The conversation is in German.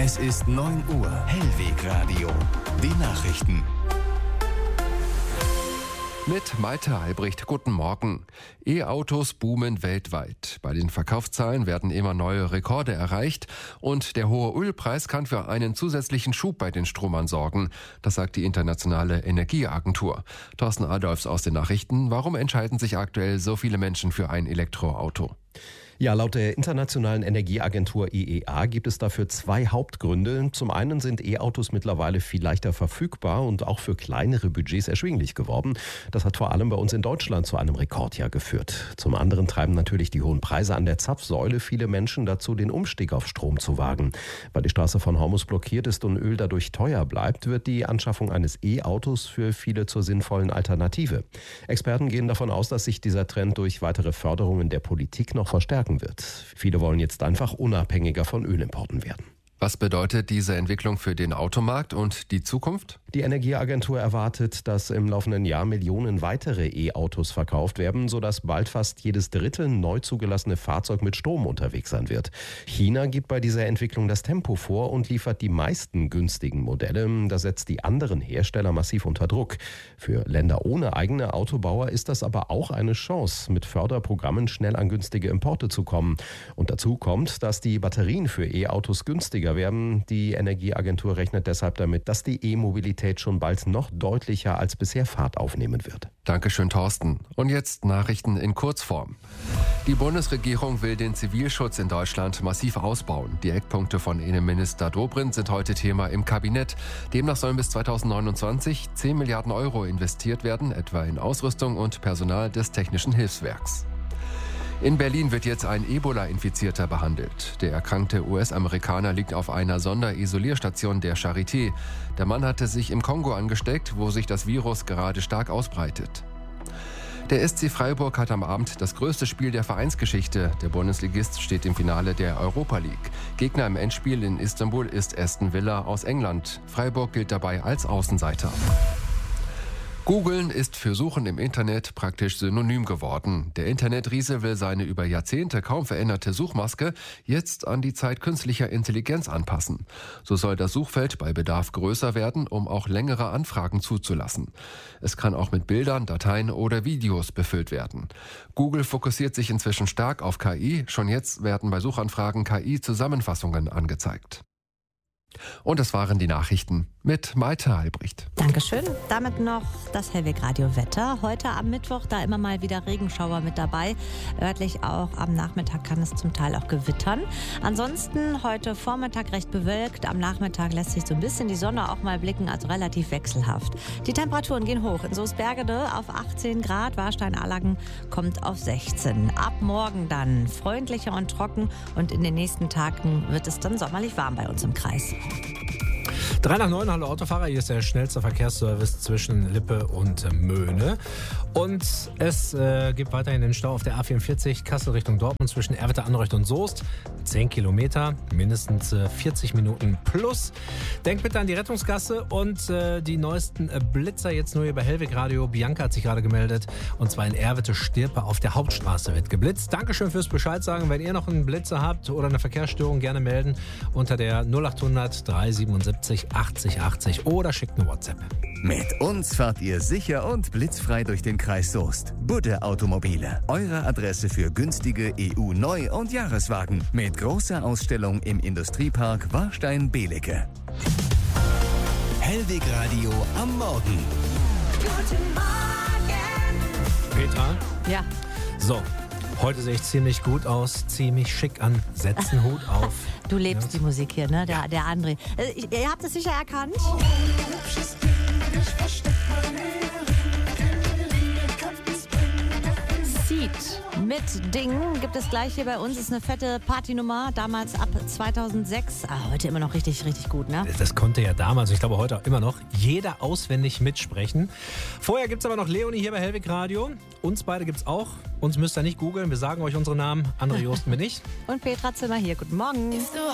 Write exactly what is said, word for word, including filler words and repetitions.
Es ist neun Uhr. Hellweg Radio. Die Nachrichten. Mit Malte Albrecht, guten Morgen. E-Autos boomen weltweit. Bei den Verkaufszahlen werden immer neue Rekorde erreicht und der hohe Ölpreis kann für einen zusätzlichen Schub bei den Stromern sorgen. Das sagt die Internationale Energieagentur. Thorsten Adolfs aus den Nachrichten. Warum entscheiden sich aktuell so viele Menschen für ein Elektroauto? Ja, laut der Internationalen Energieagentur I E A gibt es dafür zwei Hauptgründe. Zum einen sind E-Autos mittlerweile viel leichter verfügbar und auch für kleinere Budgets erschwinglich geworden. Das hat vor allem bei uns in Deutschland zu einem Rekordjahr geführt. Zum anderen treiben natürlich die hohen Preise an der Zapfsäule viele Menschen dazu, den Umstieg auf Strom zu wagen. Weil die Straße von Hormuz blockiert ist und Öl dadurch teuer bleibt, wird die Anschaffung eines E-Autos für viele zur sinnvollen Alternative. Experten gehen davon aus, dass sich dieser Trend durch weitere Förderungen der Politik noch verstärken wird. Viele wollen jetzt einfach unabhängiger von Ölimporten werden. Was bedeutet diese Entwicklung für den Automarkt und die Zukunft? Die Energieagentur erwartet, dass im laufenden Jahr Millionen weitere E-Autos verkauft werden, sodass bald fast jedes dritte neu zugelassene Fahrzeug mit Strom unterwegs sein wird. China gibt bei dieser Entwicklung das Tempo vor und liefert die meisten günstigen Modelle. Das setzt die anderen Hersteller massiv unter Druck. Für Länder ohne eigene Autobauer ist das aber auch eine Chance, mit Förderprogrammen schnell an günstige Importe zu kommen. Und dazu kommt, dass die Batterien für E-Autos günstiger werden. Die Energieagentur rechnet deshalb damit, dass die E-Mobilität schon bald noch deutlicher als bisher Fahrt aufnehmen wird. Dankeschön, Thorsten. Und jetzt Nachrichten in Kurzform. Die Bundesregierung will den Zivilschutz in Deutschland massiv ausbauen. Die Eckpunkte von Innenminister Dobrindt sind heute Thema im Kabinett. Demnach sollen bis zweitausendneunundzwanzig zehn Milliarden Euro investiert werden, etwa in Ausrüstung und Personal des Technischen Hilfswerks. In Berlin wird jetzt ein Ebola-Infizierter behandelt. Der erkrankte U S-Amerikaner liegt auf einer Sonderisolierstation der Charité. Der Mann hatte sich im Kongo angesteckt, wo sich das Virus gerade stark ausbreitet. Der S C Freiburg hat am Abend das größte Spiel der Vereinsgeschichte. Der Bundesligist steht im Finale der Europa League. Gegner im Endspiel in Istanbul ist Aston Villa aus England. Freiburg gilt dabei als Außenseiter. Googeln ist für Suchen im Internet praktisch synonym geworden. Der Internetriese will seine über Jahrzehnte kaum veränderte Suchmaske jetzt an die Zeit künstlicher Intelligenz anpassen. So soll das Suchfeld bei Bedarf größer werden, um auch längere Anfragen zuzulassen. Es kann auch mit Bildern, Dateien oder Videos befüllt werden. Google fokussiert sich inzwischen stark auf K I. Schon jetzt werden bei Suchanfragen K I-Zusammenfassungen angezeigt. Und das waren die Nachrichten mit Malte Albrecht. Dankeschön. Damit noch das Hellweg Radio Wetter. Heute am Mittwoch, da immer mal wieder Regenschauer mit dabei. Örtlich auch am Nachmittag kann es zum Teil auch gewittern. Ansonsten heute Vormittag recht bewölkt. Am Nachmittag lässt sich so ein bisschen die Sonne auch mal blicken, also relativ wechselhaft. Die Temperaturen gehen hoch. In Soesbergede auf achtzehn Grad, Warstein-Allagen kommt auf sechzehn. Ab morgen dann freundlicher und trocken und in den nächsten Tagen wird es dann sommerlich warm bei uns im Kreis. drei nach neun, hallo Autofahrer, hier ist der schnellste Verkehrsservice zwischen Lippe und Möhne. Und es äh, gibt weiterhin den Stau auf der A vierundvierzig Kassel Richtung Dortmund zwischen Erwitte, Anreuth und Soest. zehn Kilometer, mindestens äh, vierzig Minuten plus. Denkt bitte an die Rettungsgasse und äh, die neuesten äh, Blitzer jetzt nur hier bei Hellweg Radio. Bianca hat sich gerade gemeldet und zwar in Erwitte-Stirpe auf der Hauptstraße wird geblitzt. Dankeschön fürs Bescheid sagen. Wenn ihr noch einen Blitzer habt oder eine Verkehrsstörung, gerne melden unter der null achthundert dreihundertsiebenundsiebzig achtzig achtzig oder schickt eine WhatsApp. Mit uns fahrt ihr sicher und blitzfrei durch den Kreis Soest. Budde Automobile, eure Adresse für günstige E U-Neu- und Jahreswagen mit großer Ausstellung im Industriepark Warstein-Belecke. Hellweg Radio am Morgen. Guten Morgen. Petra? Ja. So, heute sehe ich ziemlich gut aus, zieh mich schick an, setz einen Hut auf. Du lebst die Musik hier, ne? Der, der André. Äh, ich- Ihr habt es sicher erkannt. Seed mit Ding gibt es gleich hier bei uns. Ist eine fette Partynummer, damals ab zweitausendsechs. Ah, heute immer noch richtig, richtig gut, ne? Das konnte ja damals, ich glaube heute auch immer noch, jeder auswendig mitsprechen. Vorher gibt es aber noch Leonie hier bei Hellweg Radio. Uns beide gibt es auch. Uns müsst ihr nicht googeln, wir sagen euch unsere Namen. André Josten bin ich. Und Petra Zimmer hier. Guten Morgen.